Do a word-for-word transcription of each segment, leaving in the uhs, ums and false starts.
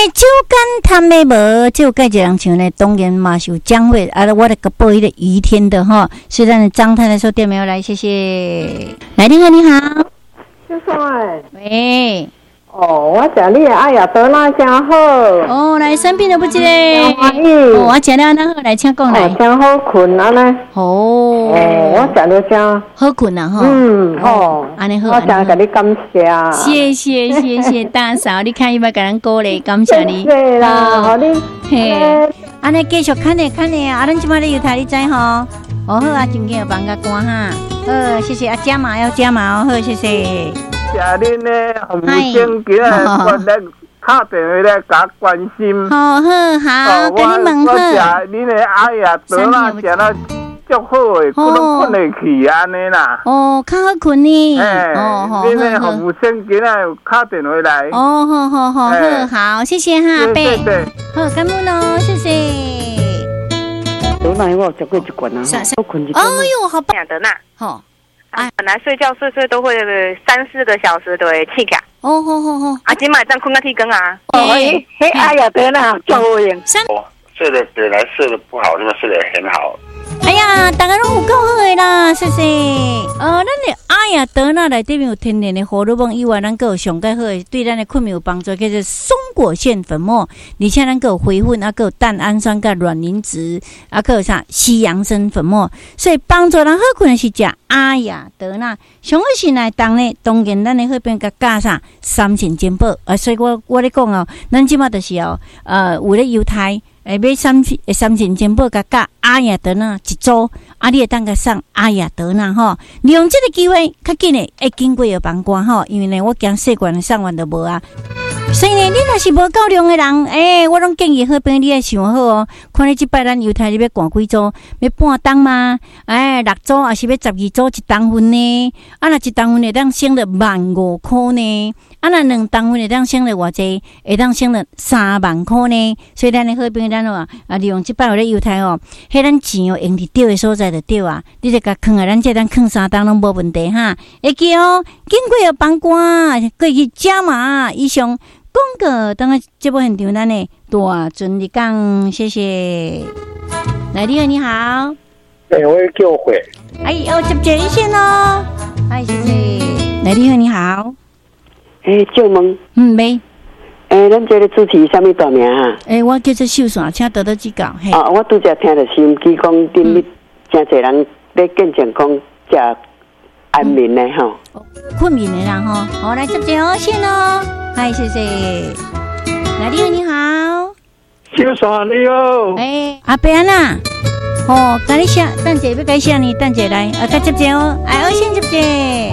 酒干谈的无，就介一人像呢，当然嘛是有讲话，啊，我来个报一个余天的哈，虽然张太太说电没有来，谢谢。来，你好，你好， 先生哎， 喂。 哦，我食你的哎呀，得那真好。 哦，来生病了不记得？ 真欢喜。 哦，我食了那好，来请讲来。 哦，真好困啊呢。 哦。 哦，我食了真好困啊哈。 嗯，好。 安尼好， 我真给你感谢。 谢谢谢谢大嫂，你看伊要给咱鼓励，感谢你。 谢谢啦，好你。 嘿，安尼继续看呢看呢，啊，咱即摆咧油台你知吼？哦好啊，真紧要放个关哈。好，谢谢啊，加码要加码哦，好，谢谢。 谢恁呢，服务生今日我来打电话来甲关心。 好好好，跟你问好。 我食恁的哎呀，得啦，食了足好诶，困拢困得去安尼啦。 哦，较好困呢。 哎，恁的服务生今日有打电话来。 哦，好好好好好，谢谢哈，贝。好，感恩哦，谢谢。 得那我吃过一罐啊，我困一。 哦哟，好棒！ 得那好。 啊，本来睡觉睡睡都会三四个小时都会起来。 哦，好好好。 啊，今晚这样困到天光啊。 哦，嘿，嘿，哎呀，得那叫我用。 哦，睡得本来睡得不好，那么睡得很好。 哎呀，大家拢有够好的啦，谢谢。呃，咱的哎呀，德纳内底面有天然的荷尔蒙以外，咱个有上介好的，对咱的困眠有帮助，叫做松果腺粉末，而且咱个有回粉，啊，个有蛋氨酸、甲卵磷脂，啊，个有啥西洋参粉末，所以帮助人好困的是食哎呀，德纳。上好是来当呢，当然咱的好边甲加啥三层煎宝，啊，所以我我咧讲哦，咱即马就是哦，呃，有咧犹太。诶，买三三层煎宝，甲加阿雅德纳一组，啊，你会当甲送阿雅德纳吼，利用这个机会，较紧诶，会经过药房关吼，因为呢，我惊细罐送完就无啊。所以呢，你若是无够量诶人，诶、欸，我拢建议好朋友你要想好哦。看你即摆咱犹太你要赶几组？要半档吗？诶、欸，六组还是要十二组一档份呢？啊，若一档份会当省了万五箍呢？啊，若两档份会当省了偌济？会当省了三万箍呢？所以咱诶好朋友咱哦，啊，利用即摆有咧犹太哦，迄咱钱哦用伫对诶所在就对啊。你就甲囥啊，咱这当囥三档拢无问题哈。会记哦，经过药房关，过去加码以上。广告，等下节目现场咱呢大尊你讲，谢谢。来，你好，你好。 哎，我叫回。 哎，哦，接接一线哦。哎，谢谢。来，你好，你好。 哎，救梦。 嗯，没。 哎，咱这个主持什么大名啊？ 哎，我叫做秀爽，请得到指教。嘿。 啊，我拄则听着收音机讲，顶日真侪人咧见证讲食安眠的吼。 困眠的人吼，好来接接哦，线哦。嗨，谢谢。来，你好，你好。 秀爽你好。 哎，阿伯啊，哦，甲你写，等者要甲你写呢，等者来，啊，甲接接哦，哎，我先接接。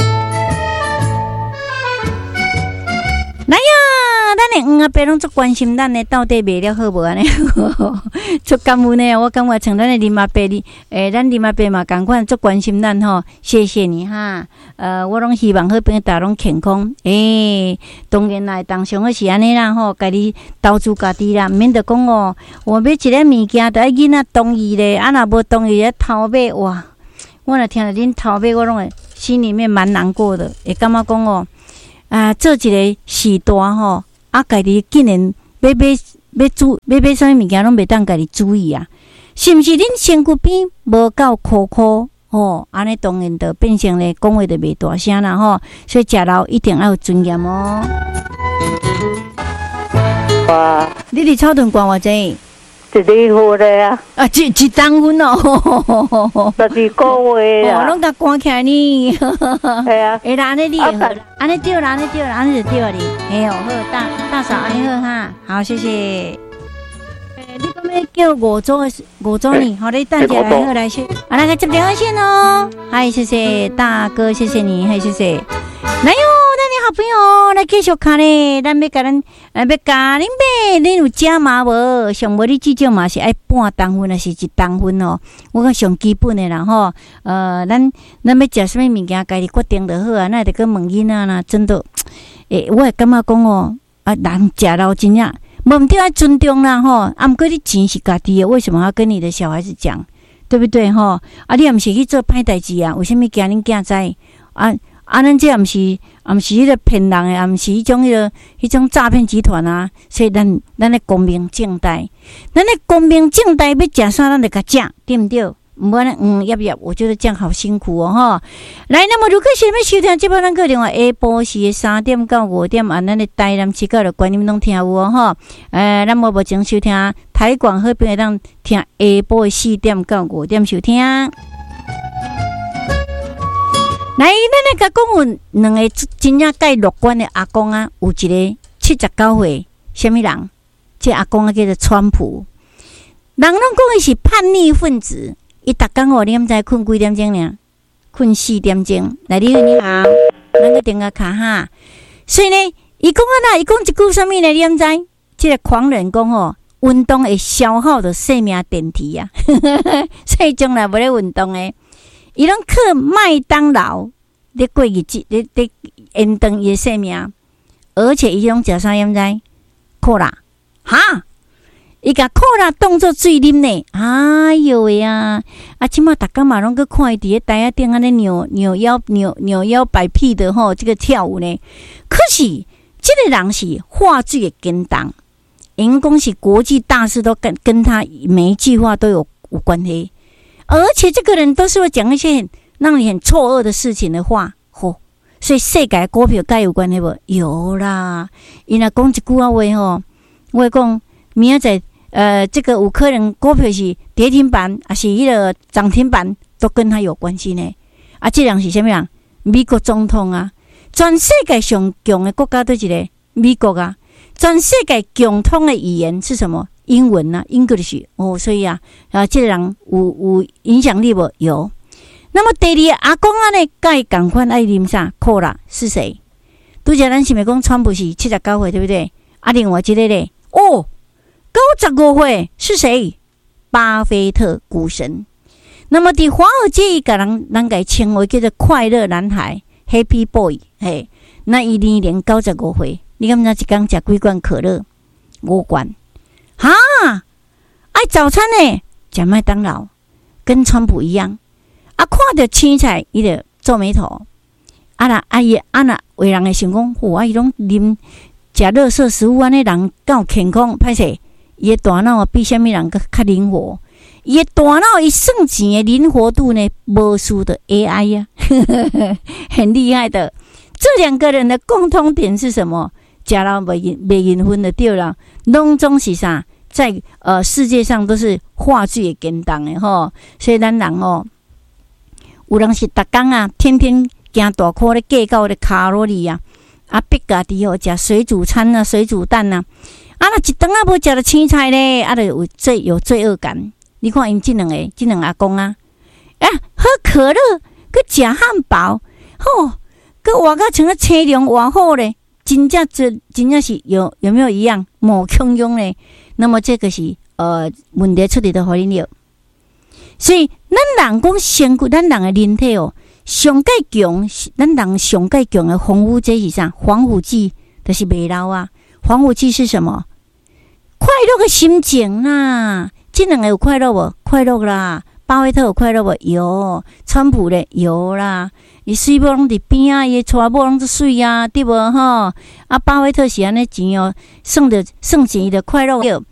来呀，咱的黄阿伯拢足关心咱的到底卖了好无安尼，足感恩呢。我感觉像咱的林阿伯，你诶，咱林阿伯嘛共款足关心咱吼，谢谢你哈。呃，我拢希望好朋友大家拢健康。诶、欸，当然啦，当上个是安尼啦吼，家己投资家己啦，免得讲哦，我买一个物件，得囡仔同意咧，啊若无同意咧偷买，哇！我若听到恁偷买，我拢会心里面蛮难过的，会感觉讲哦。啊，做一个时代吼，啊，家己竟然要买要注要买啥物物件，拢袂当家己注意啊！是毋是恁身躯边无够苦苦吼？安尼当然就变成咧讲话就袂大声啦吼，所以食老一定要有尊严哦。 哇！ 你伫草屯关偌济？ 一日好咧啊！ 啊，一一当分哦， 十二个月啊！ 哦，拢甲关起来呢。 系啊， 哎啦，安尼你会好，安尼对啦，安尼对啦，安尼就对了哩。哎呦，好大大嫂，安尼好哈，好谢谢。诶，你讲要叫五组的五组呢？好，你等下来好来先，啊，那个接电话线哦。嗨，谢谢大哥，谢谢你，嗨，谢谢。来哟，咱的好朋友来继续看咧，咱要甲咱，咱要甲恁买，恁有加码无？上无你至少嘛是爱半当分，还是一当分哦？我讲上基本的啦吼，呃，咱咱要食什么物件，家己决定就好啊。那得去问囡仔啦，真的，诶、欸，我会感觉讲哦，啊，人食老真正，无毋对爱尊重啦吼。啊，毋过你钱是家己的，为什么要跟你的小孩子讲？对不对吼？啊，你也毋是去做歹代志啊？为什么惊恁囝知啊？ 啊，咱这也毋是，也毋是迄个骗人诶，也毋是迄种迄个迄种诈骗集团啊。所以咱咱咧光明正大，咱咧光明正大要食啥，咱就甲食，对毋对？毋管咧，嗯，要不要？我觉得这样好辛苦哦，哈。来，那么如果想要收听这摆咱个电话，下晡时诶三点到五点，按咱诶台南市角的观念拢听有哦，哈。诶，咱无无前收听台广好朋友当听下晡诶四点到五点收听。来，咱来甲讲有两个真正介乐观的阿公啊，有一个七十九岁，什么人？这阿公啊叫做川普。人拢讲伊是叛逆分子。伊逐工哦，你毋知困几点钟呢？困四点钟。来，你好，你好，咱个电话卡哈。所以呢，伊讲啊啦，伊讲一句啥物呢？你毋知？这个狂人讲哦，运动会消耗着生命电池啊，所以将来无咧运动诶，伊拢靠麦当劳咧过日子，咧咧延长伊诶生命，而且伊拢食啥？你毋知？可乐，哈？伊甲可乐当作水啉呢，哎哟喂啊！啊，即马逐工嘛拢去看伊伫咧台仔顶安尼扭扭腰、扭扭腰摆屁的吼，这个跳舞呢。可是，这个人是话剧的跟当，因讲是国际大事都跟跟他每一句话都有有关系，而且这个人都是会讲一些很让你很错愕的事情的话，吼。所以世界股票该有关系无？有啦，伊若讲一句话话吼，我讲明仔载。呃，这个有可能股票是跌停板，还是迄个涨停板，都跟他有关系呢。啊，这人是什么人？美国总统啊，全世界上强的国家都一个美国啊。全世界共通的语言是什么？英文啊 ，English 哦。所以啊，啊，这个人有有影响力无？有。那么第二阿公啊呢，该赶快爱啉啥？可乐是谁？拄则咱是咪讲川普是七十九岁，对不对？啊，另外一个咧，哦。九十五岁是谁？巴菲特股神。那么，伫华尔街伊甲人人家称为叫做快乐男孩 （Happy Boy）。嘿，那伊年龄九十五岁，你敢知一工食几罐可乐？五罐。哈，爱早餐呢，食麦当劳，跟川普一样。啊，看到青菜，伊就皱眉头。啊啦，啊伊啊那为人会想讲，哇，伊拢啉食垃圾食物安尼人够健康，歹势。伊的大脑比虾米人更较灵活，伊的大脑伊算钱的灵活度呢，无输的 A I 呀、啊，很厉害的。这两个人的共通点是什么？食了袂袂缘分的对了，拢总是啥？在呃世界上都是话剧的跟当的吼，所以咱人哦，有人是逐工啊，天天惊大块咧计较咧卡路里啊，啊逼家己哦食水煮餐啊，水煮蛋啊。啊，那一顿啊无食到青菜咧，啊，就有罪有罪恶感。你看因这两个，这两个阿公啊，啊，喝可乐，佮食汉堡，吼，佮活甲像个车辆活好咧，真正真真正是有有没有一样某汹涌咧？那么这个是呃问题出伫的互恁了。所以咱人讲身躯，咱人的人体哦，上介强，咱人上介强的防腐剂是啥？防腐剂就是袂老啊。防腐剂是什么？快乐的心情啦，这两个有快乐无？快乐啦。巴菲特有快乐无？有。川普咧有啦。伊水某拢伫边啊，伊娶某拢都水啊，对无吼？啊，巴菲特是安尼钱哦，算着算钱伊就快乐了。